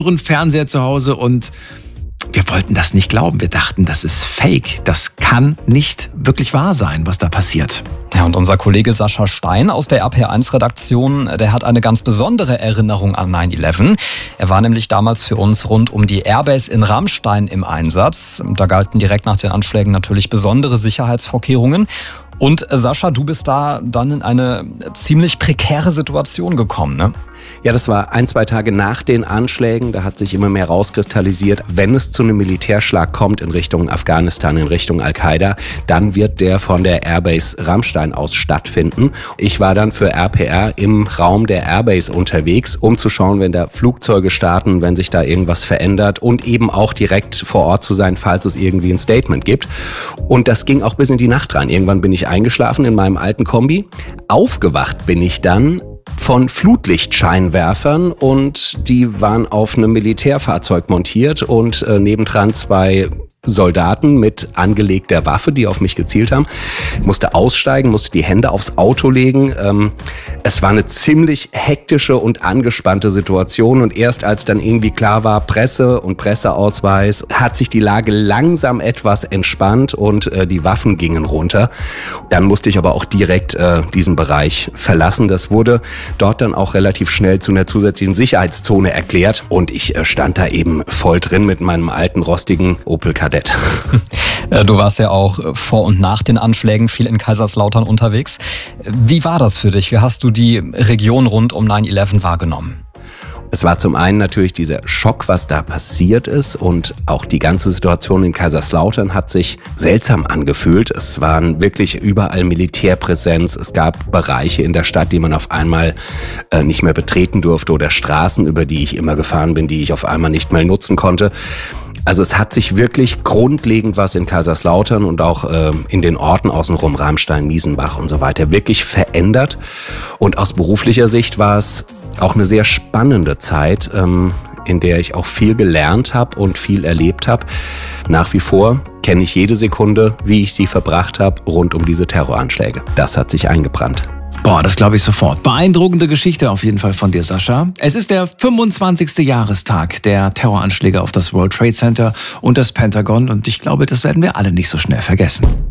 Fernseher zu Hause und wir wollten das nicht glauben. Wir dachten, das ist fake. Das kann nicht wirklich wahr sein, was da passiert. Ja, und unser Kollege Sascha Stein aus der RPR1-Redaktion, der hat eine ganz besondere Erinnerung an 9/11. Er war nämlich damals für uns rund um die Airbase in Ramstein im Einsatz. Da galten direkt nach den Anschlägen natürlich besondere Sicherheitsvorkehrungen. Und Sascha, du bist da dann in eine ziemlich prekäre Situation gekommen, ne? Ja, das war 1-2 Tage nach den Anschlägen. Da hat sich immer mehr rauskristallisiert, wenn es zu einem Militärschlag kommt in Richtung Afghanistan, in Richtung Al-Qaida, dann wird der von der Airbase Ramstein aus stattfinden. Ich war dann für RPR im Raum der Airbase unterwegs, um zu schauen, wenn da Flugzeuge starten, wenn sich da irgendwas verändert und eben auch direkt vor Ort zu sein, falls es irgendwie ein Statement gibt. Und das ging auch bis in die Nacht rein. Irgendwann bin ich eingeschlafen in meinem alten Kombi. Aufgewacht bin ich dann von Flutlichtscheinwerfern und die waren auf einem Militärfahrzeug montiert und nebendran 2 Soldaten mit angelegter Waffe, die auf mich gezielt haben. Ich musste aussteigen, musste die Hände aufs Auto legen. Es war eine ziemlich hektische und angespannte Situation und erst als dann irgendwie klar war, Presse und Presseausweis, hat sich die Lage langsam etwas entspannt und die Waffen gingen runter. Dann musste ich aber auch direkt diesen Bereich verlassen. Das wurde dort dann auch relativ schnell zu einer zusätzlichen Sicherheitszone erklärt und ich stand da eben voll drin mit meinem alten rostigen Opel Kadett. Du warst ja auch vor und nach den Anschlägen viel in Kaiserslautern unterwegs. Wie war das für dich? Wie hast du die Region rund um 9/11 wahrgenommen? Es war zum einen natürlich dieser Schock, was da passiert ist und auch die ganze Situation in Kaiserslautern hat sich seltsam angefühlt. Es waren wirklich überall Militärpräsenz. Es gab Bereiche in der Stadt, die man auf einmal nicht mehr betreten durfte oder Straßen, über die ich immer gefahren bin, die ich auf einmal nicht mehr nutzen konnte. Also es hat sich wirklich grundlegend was in Kaiserslautern und auch in den Orten außenrum, Ramstein, Miesenbach und so weiter, wirklich verändert. Und aus beruflicher Sicht war es auch eine sehr spannende Zeit, in der ich auch viel gelernt habe und viel erlebt habe. Nach wie vor kenne ich jede Sekunde, wie ich sie verbracht habe, rund um diese Terroranschläge. Das hat sich eingebrannt. Boah, das glaube ich sofort. Beeindruckende Geschichte auf jeden Fall von dir, Sascha. Es ist der 25. Jahrestag der Terroranschläge auf das World Trade Center und das Pentagon und ich glaube, das werden wir alle nicht so schnell vergessen.